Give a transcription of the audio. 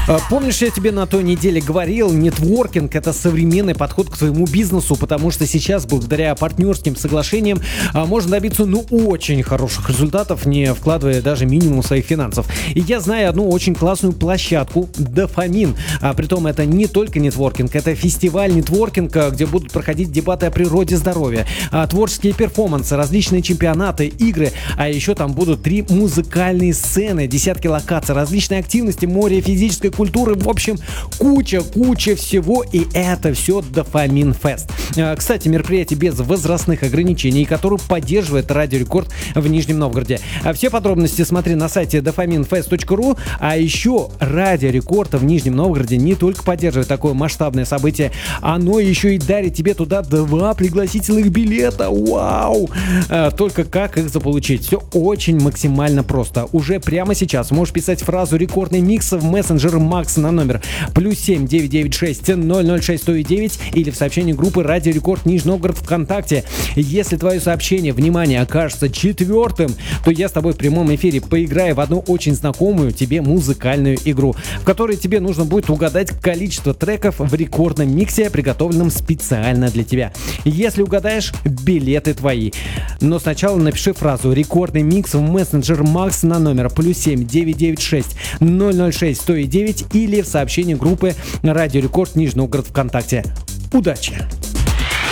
Помнишь, я тебе на той неделе говорил, нетворкинг — это современный подход к твоему бизнесу, потому что сейчас, благодаря партнерским соглашениям, можно добиться, очень хороших результатов, не вкладывая даже минимум своих финансов. И я знаю одну очень классную площадку — Дофамин. Притом это не только нетворкинг, это фестиваль нетворкинга, где будут проходить дебаты о природе здоровья, творческие перформансы, различные чемпионаты, игры, а еще там будут 3 музыкальные сцены, десятки локаций, различные активности, море физической культуры, в общем, куча всего, и это все Дофамин Фест. Кстати, мероприятие без возрастных ограничений, которое поддерживает Радио Рекорд в Нижнем Новгороде. Все подробности смотри на сайте dofaminfest.ru, а еще Радио Рекорд в Нижнем Новгороде не только поддерживает такое масштабное событие, оно еще и дарит тебе туда 2 пригласительных билета. Вау! Только как их заполучить? Все очень максимально просто. Уже прямо сейчас можешь писать фразу «Рекордный микс» в мессенджер Макс на номер +7 996 006 109 или в сообщении группы Радио Рекорд Нижний Новгород ВКонтакте. Если твое сообщение, внимание, окажется 4-м, то я с тобой в прямом эфире поиграю в одну очень знакомую тебе музыкальную игру, в которой тебе нужно будет угадать количество треков в рекордном миксе, приготовленном специально для тебя. Если угадаешь, билеты твои. Но сначала напиши фразу «Рекордный микс» в мессенджер Макс на номер +7 996 006 109 или в сообщении группы Радио Рекорд Нижний Новгород ВКонтакте. Удачи!